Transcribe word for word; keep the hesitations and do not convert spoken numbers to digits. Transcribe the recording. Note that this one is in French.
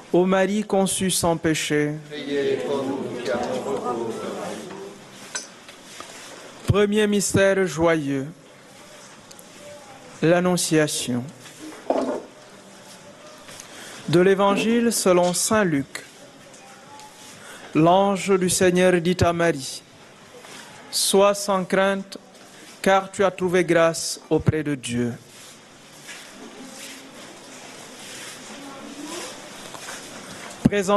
Ô Marie conçue sans péché, Priez pour nous qui avons recours. premier mystère joyeux, l'Annonciation. De l'Évangile selon saint Luc. L'ange du Seigneur dit à Marie, « Sois sans crainte, car tu as trouvé grâce auprès de Dieu. » Présent